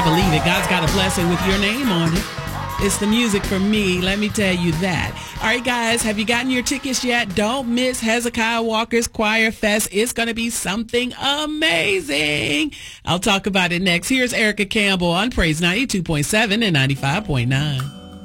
I believe it. God's got a blessing with your name on it. It's the music for me, let me tell you that. All right, guys, have you gotten your tickets yet? Don't miss Hezekiah Walker's Choir Fest. It's going to be something amazing. I'll talk about it next. Here's Erica Campbell on Praise 92.7 and 95.9.